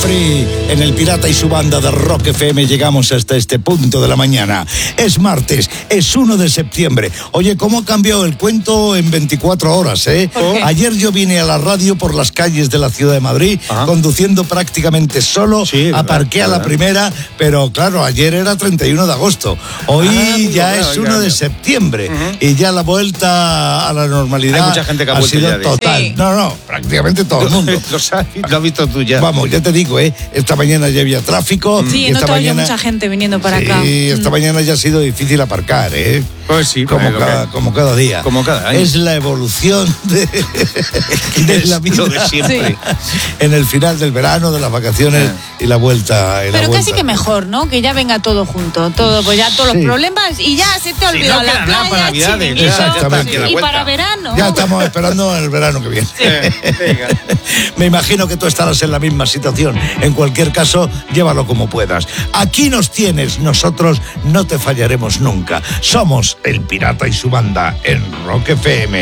Free. En El Pirata y su banda de Rock FM llegamos hasta este punto de la mañana. Es martes, es 1 de septiembre. Oye, ¿cómo ha cambiado el cuento en 24 horas, eh? Ayer yo vine a la radio por las calles de la ciudad de Madrid, conduciendo prácticamente solo, aparqué a la primera, pero claro, ayer era 31 de agosto. Hoy ya es 1 de septiembre y ya la vuelta a la normalidad. Hay mucha gente que ha vuelto sido ya total. Sí. No, prácticamente todo el mundo. Lo has visto tú ya. Vamos, ya te digo, esta mañana ya había tráfico. Sí, he notado yo mucha gente viniendo para acá. Sí, esta mañana ya ha sido difícil aparcar, Pues sí, como cada día. Como cada año. Es la evolución de la vida. Lo de siempre. Sí. En el final del verano, de las vacaciones y la vuelta. Pero casi que mejor, ¿no? Que ya venga todo junto. Todo, pues ya todos los problemas y ya se te ha olvidado no la queda nada para playa, Navidades. Exactamente. y para verano. Ya estamos esperando el verano que viene. Venga. Me imagino que tú estarás en la misma situación. En cualquier caso, llévalo como puedas. Aquí nos tienes, nosotros no te fallaremos nunca. Somos El Pirata y su banda en Rock FM.